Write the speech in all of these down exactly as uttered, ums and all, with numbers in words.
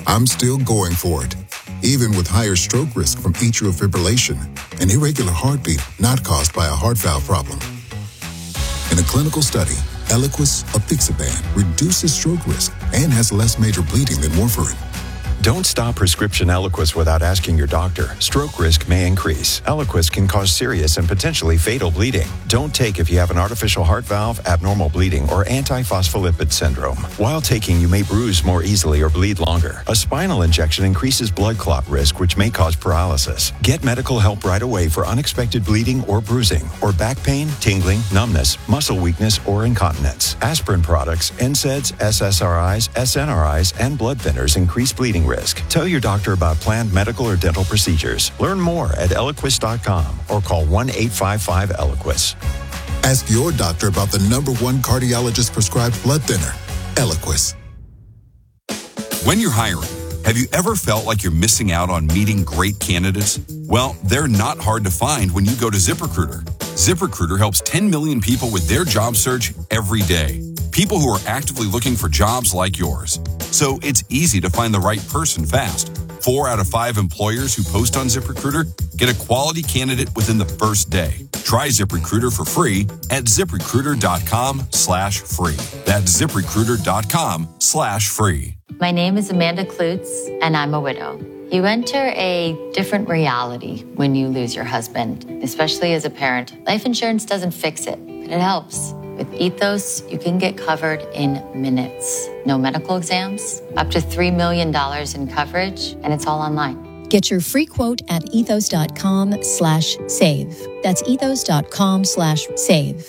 I'm still going for it, even with higher stroke risk from atrial fibrillation, an irregular heartbeat not caused by a heart valve problem. In a clinical study, Eliquis apixaban reduces stroke risk and has less major bleeding than warfarin. Don't stop prescription Eliquis without asking your doctor. Stroke risk may increase. Eliquis can cause serious and potentially fatal bleeding. Don't take if you have an artificial heart valve, abnormal bleeding, or antiphospholipid syndrome. While taking, you may bruise more easily or bleed longer. A spinal injection increases blood clot risk, which may cause paralysis. Get medical help right away for unexpected bleeding or bruising, or back pain, tingling, numbness, muscle weakness, or incontinence. Aspirin products, N SAIDs, S S R Is, S N R Is, and blood thinners increase bleeding risk. Tell your doctor about planned medical or dental procedures. Learn more at Eliquis dot com or call one eight five five Eliquis. Ask your doctor about the number one cardiologist prescribed blood thinner, Eliquis. When you're hiring, have you ever felt like you're missing out on meeting great candidates? Well, they're not hard to find when you go to ZipRecruiter. ZipRecruiter helps ten million people with their job search every day. People who are actively looking for jobs like yours. So it's easy to find the right person fast. Four out of five employers who post on ZipRecruiter get a quality candidate within the first day. Try ZipRecruiter for free at ZipRecruiter.com slash free. That's ZipRecruiter.com slash free. My name is Amanda Klutz, and I'm a widow. You enter a different reality when you lose your husband, especially as a parent. Life insurance doesn't fix it, but it helps. With Ethos, you can get covered in minutes. No medical exams, up to three million dollars in coverage, and it's all online. Get your free quote at ethos.com slash save. That's ethos.com slash save.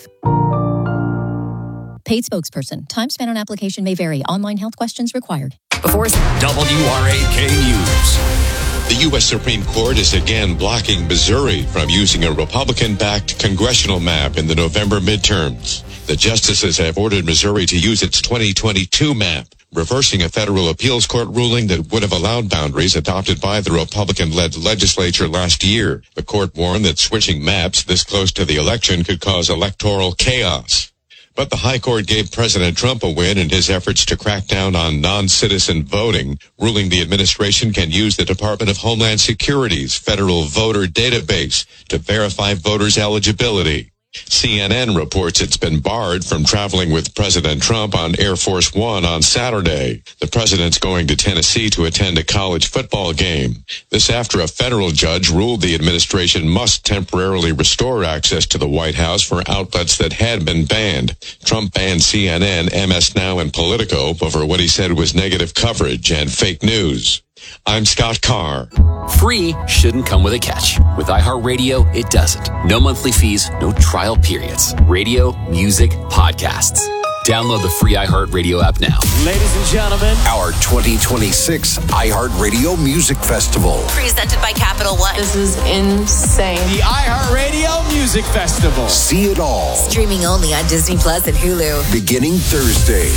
Paid spokesperson. Time spent on application may vary. Online health questions required. Before W R A K News. The U S Supreme Court is again blocking Missouri from using a Republican-backed congressional map in the November midterms. The justices have ordered Missouri to use its twenty twenty-two map, reversing a federal appeals court ruling that would have allowed boundaries adopted by the Republican-led legislature last year. The court warned that switching maps this close to the election could cause electoral chaos. But the High Court gave President Trump a win in his efforts to crack down on non-citizen voting, ruling the administration can use the Department of Homeland Security's federal voter database to verify voters' eligibility. C N N reports it's been barred from traveling with President Trump on Air Force One on Saturday. The president's going to Tennessee to attend a college football game. This after a federal judge ruled the administration must temporarily restore access to the White House for outlets that had been banned. Trump banned C N N, M S Now, and Politico over what he said was negative coverage and fake news. I'm Scott Carr. Free shouldn't come with a catch. With iHeartRadio, it doesn't. No monthly fees, no trial periods. Radio, music, podcasts. Download the free iHeartRadio app now. Ladies and gentlemen, our twenty twenty-six iHeartRadio Music Festival. Presented by Capital One. This is insane. The iHeartRadio Music Festival. See it all. Streaming only on Disney Plus and Hulu. Beginning Thursday.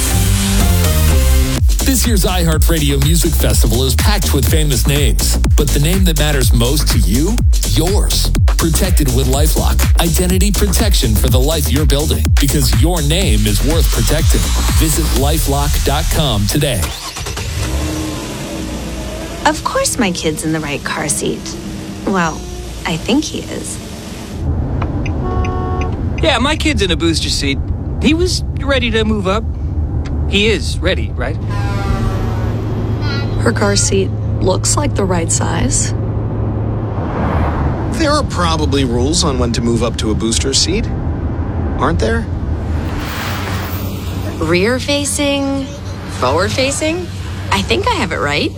This year's iHeartRadio Music Festival is packed with famous names, but the name that matters most to you? Yours. Protected with LifeLock. Identity protection for the life you're building, because your name is worth protecting. Visit lifelock dot com today. Of course my kid's in the right car seat. Well, I think he is. Yeah, my kid's in a booster seat. He was ready to move up. He is ready, right? Her car seat looks like the right size. There are probably rules on when to move up to a booster seat, aren't there? Rear facing, forward facing. I think I have it right.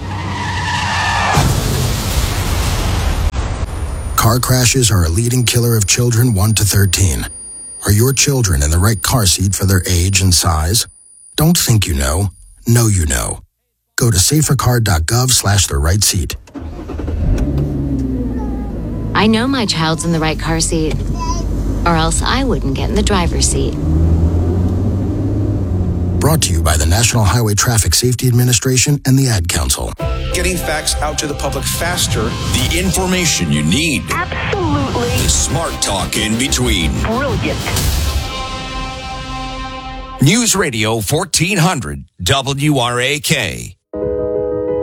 Car crashes are a leading killer of children one to thirteen. Are your children in the right car seat for their age and size? Don't think you know. Know you know. Go to safercar.gov slash the right seat. I know my child's in the right car seat, or else I wouldn't get in the driver's seat. Brought to you by the National Highway Traffic Safety Administration and the Ad Council. Getting facts out to the public faster. The information you need. Absolutely. The smart talk in between. Brilliant. News Radio fourteen hundred W R A K.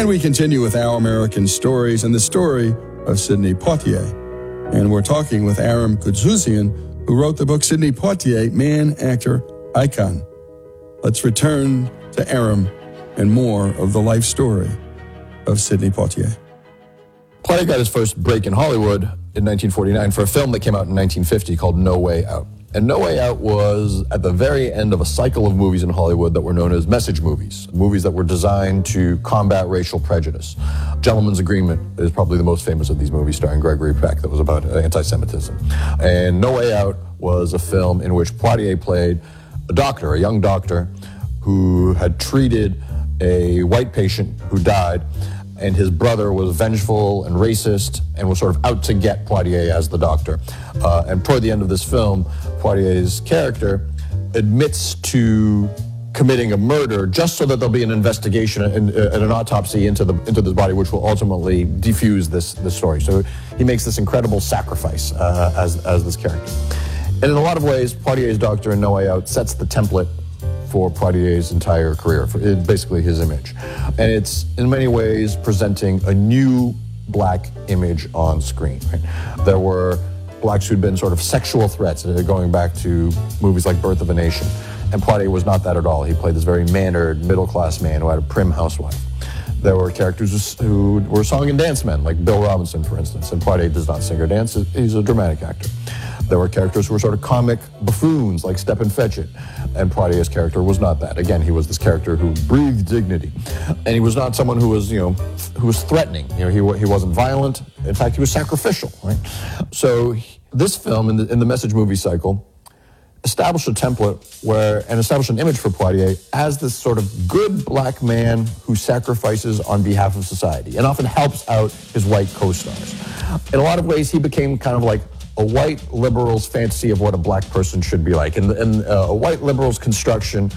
And we continue with Our American Stories and the story of Sidney Poitier. And we're talking with Aram Koutzouzian, who wrote the book Sidney Poitier, Man, Actor, Icon. Let's return to Aram and more of the life story of Sidney Poitier. Poitier got his first break in Hollywood in nineteen forty-nine for a film that came out in nineteen fifty called No Way Out. And No Way Out was at the very end of a cycle of movies in Hollywood that were known as message movies, movies that were designed to combat racial prejudice. Gentleman's Agreement is probably the most famous of these movies, starring Gregory Peck, that was about anti-Semitism. And No Way Out was a film in which Poitier played a doctor, a young doctor, who had treated a white patient who died, and his brother was vengeful and racist and was sort of out to get Poitier as the doctor. Uh, and toward the end of this film, Poitier's character admits to committing a murder just so that there'll be an investigation and, uh, and an autopsy into the into this body, which will ultimately defuse this this story. So he makes this incredible sacrifice uh, as as this character. And in a lot of ways, Poitier's doctor in No Way Out sets the template for Poitier's entire career, for basically his image. And it's in many ways presenting a new black image on screen. Right? There were blacks who'd been sort of sexual threats, going back to movies like Birth of a Nation. And Poitier was not that at all. He played this very mannered, middle-class man who had a prim housewife. There were characters who were song and dance men, like Bill Robinson, for instance. And Poitier does not sing or dance. He's a dramatic actor. There were characters who were sort of comic buffoons, like Stepin Fetchit. And Poitier's character was not that. Again, he was this character who breathed dignity. And he was not someone who was, you know, who was threatening. You know, he, he wasn't violent. In fact, he was sacrificial, right? So he, this film, in the, in the message movie cycle, established a template where, and established an image for Poitier as this sort of good black man who sacrifices on behalf of society and often helps out his white co-stars. In a lot of ways, he became kind of like a white liberal's fantasy of what a black person should be like. And, and uh, a white liberal's construction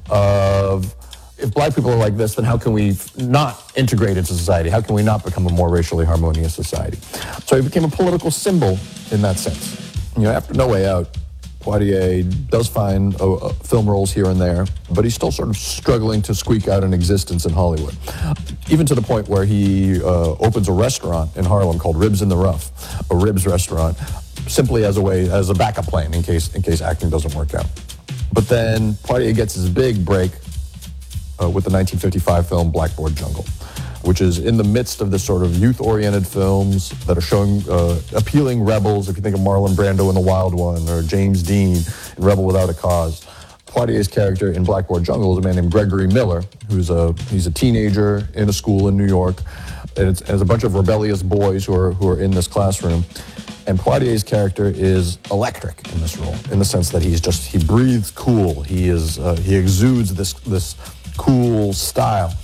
of, if black people are like this, then how can we not integrate into society? How can we not become a more racially harmonious society? So he became a political symbol in that sense. You know, after No Way Out, Poitier does find uh, uh, film roles here and there, but he's still sort of struggling to squeak out an existence in Hollywood. Even to the point where he uh, opens a restaurant in Harlem called Ribs in the Rough, a ribs restaurant, simply as a way, as a backup plan in case in case acting doesn't work out. But then Poitier gets his big break uh, with the nineteen fifty-five film Blackboard Jungle, which is in the midst of this sort of youth-oriented films that are showing uh, appealing rebels. If you think of Marlon Brando in The Wild One, or James Dean in Rebel Without a Cause. Poitier's character in Blackboard Jungle is a man named Gregory Miller, who's a he's a teenager in a school in New York, and it's, there's a bunch of rebellious boys who are who are in this classroom. And Poitier's character is electric in this role, in the sense that he's just he breathes cool. He is uh, he exudes this this cool style.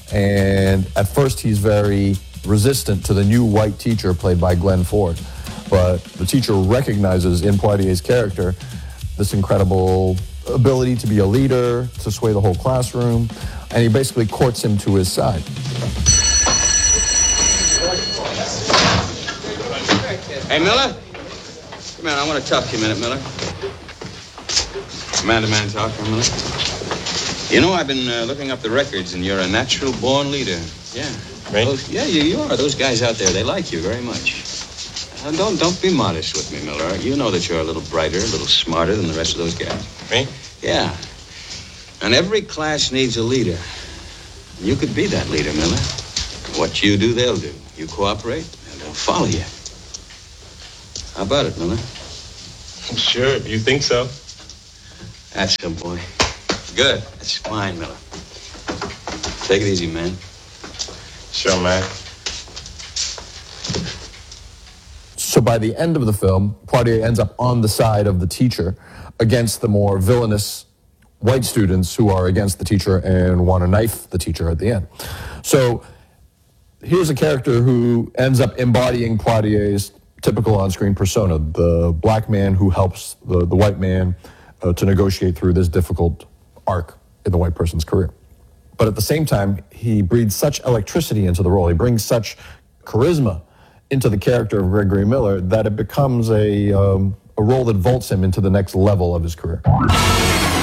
And at first he's very resistant to the new white teacher played by Glenn Ford. But the teacher recognizes in Poitier's character this incredible ability to be a leader, to sway the whole classroom, and he basically courts him to his side. Hey, Miller? Come on, I want to talk to you a minute, Miller. Man-to-man talk for a minute. You know, I've been uh, looking up the records, and you're a natural-born leader. Yeah. Right? Those, yeah, you, you are. Those guys out there, they like you very much. Uh, don't don't be modest with me, Miller. You know that you're a little brighter, a little smarter than the rest of those guys. Me? Yeah. And every class needs a leader. You could be that leader, Miller. What you do, they'll do. You cooperate, and they'll follow you. How about it, Miller? I'm sure, if you think so. That's so, boy. Good. That's fine, Miller. Take it easy, man. Sure, man. So by the end of the film, Poitier ends up on the side of the teacher against the more villainous white students who are against the teacher and want to knife the teacher at the end. So here's a character who ends up embodying Poitier's typical on-screen persona, the black man who helps the, the white man uh, to negotiate through this difficult arc in the white person's career. But at the same time, he breathes such electricity into the role, he brings such charisma into the character of Gregory Miller that it becomes a, um, a role that vaults him into the next level of his career. The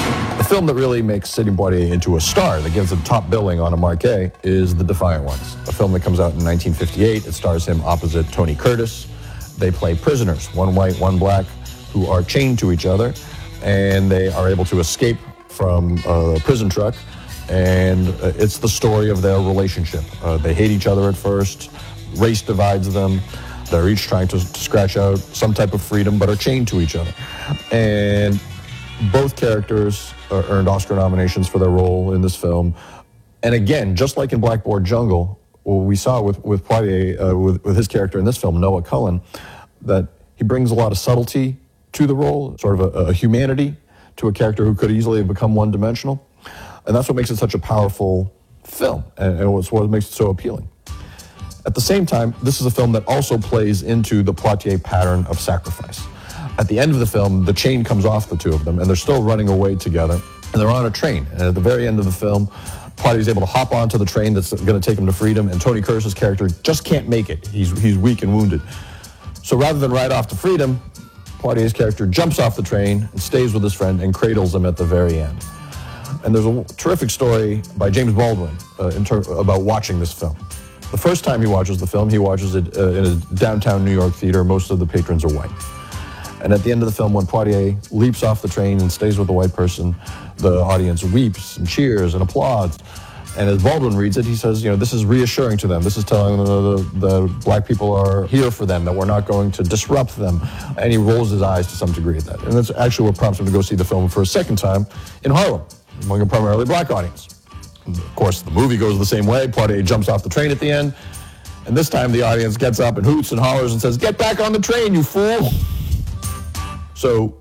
film that really makes Sidney Poitier into a star, that gives him top billing on a marquee, is The Defiant Ones, a film that comes out in nineteen fifty-eight. It stars him opposite Tony Curtis. They play prisoners, one white, one black, who are chained to each other, and they are able to escape from a prison truck, and it's the story of their relationship. Uh, they hate each other at first, race divides them, they're each trying to, to scratch out some type of freedom, but are chained to each other. And both characters uh, earned Oscar nominations for their role in this film. And again, just like in Blackboard Jungle, well, we saw with, with Poitier, uh, with, with his character in this film, Noah Cullen, that he brings a lot of subtlety to the role, sort of a, a humanity to a character who could easily have become one-dimensional. And that's what makes it such a powerful film, and, and it's what makes it so appealing. At the same time, this is a film that also plays into the Poitier pattern of sacrifice. At the end of the film, the chain comes off the two of them, and they're still running away together, and they're on a train. And at the very end of the film, Poitier is able to hop onto the train that's going to take him to freedom, and Tony Curtis's character just can't make it. He's, he's weak and wounded. So rather than ride off to freedom, Poitier's character jumps off the train and stays with his friend and cradles him at the very end. And there's a terrific story by James Baldwin uh, in ter- about watching this film. The first time he watches the film, he watches it uh, in a downtown New York theater. Most of the patrons are white. And at the end of the film, when Poitier leaps off the train and stays with the white person, the audience weeps and cheers and applauds. And as Baldwin reads it, he says, you know, this is reassuring to them. This is telling them the, the, the black people are here for them, that we're not going to disrupt them. And he rolls his eyes to some degree at that. And that's actually what prompts him to go see the film for a second time in Harlem, among a primarily black audience. And of course, the movie goes the same way. Poitier jumps off the train at the end. And this time the audience gets up and hoots and hollers and says, "Get back on the train, you fool!" So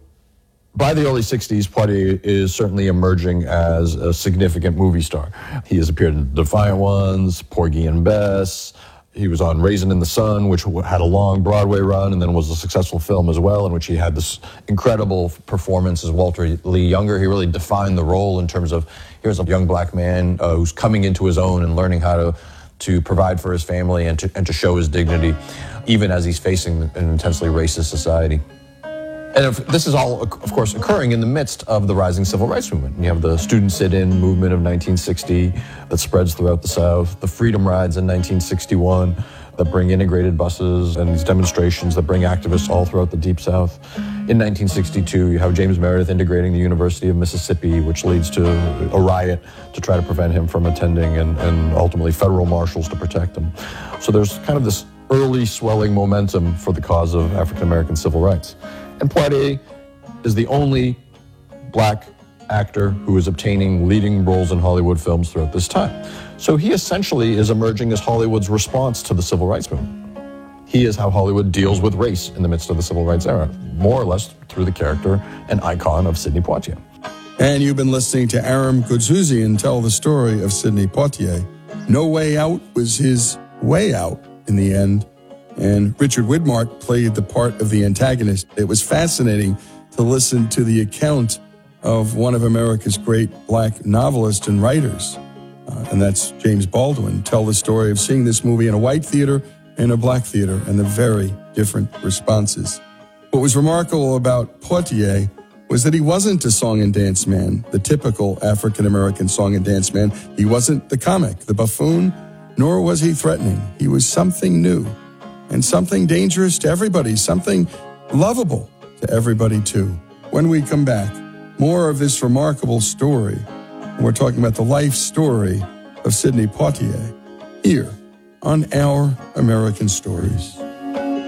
by the early sixties, Poitier is certainly emerging as a significant movie star. He has appeared in The Defiant Ones, Porgy and Bess. He was on Raisin in the Sun, which had a long Broadway run and then was a successful film as well, in which he had this incredible performance as Walter Lee Younger. He really defined the role in terms of, here's a young black man uh, who's coming into his own and learning how to, to provide for his family and to, and to show his dignity, even as he's facing an intensely racist society. And if, this is all, of course, occurring in the midst of the rising civil rights movement. You have the student sit-in movement of nineteen sixty that spreads throughout the South, the freedom rides in nineteen sixty-one that bring integrated buses, and these demonstrations that bring activists all throughout the Deep South. In nineteen sixty-two, you have James Meredith integrating the University of Mississippi, which leads to a riot to try to prevent him from attending, and, and ultimately federal marshals to protect him. So there's kind of this early swelling momentum for the cause of African-American civil rights. And Poitier is the only black actor who is obtaining leading roles in Hollywood films throughout this time. So he essentially is emerging as Hollywood's response to the civil rights movement. He is how Hollywood deals with race in the midst of the civil rights era, more or less through the character and icon of Sidney Poitier. And you've been listening to Aram Goudsouzian tell the story of Sidney Poitier. No Way Out was his way out in the end. And Richard Widmark played the part of the antagonist. It was fascinating to listen to the account of one of America's great black novelists and writers, uh, and that's James Baldwin, tell the story of seeing this movie in a white theater and a black theater and the very different responses. What was remarkable about Poitier was that he wasn't a song and dance man, the typical African-American song and dance man. He wasn't the comic, the buffoon, nor was he threatening. He was something new. And something dangerous to everybody, something lovable to everybody too. When we come back, more of this remarkable story. And we're talking about the life story of Sidney Poitier here on Our American Stories.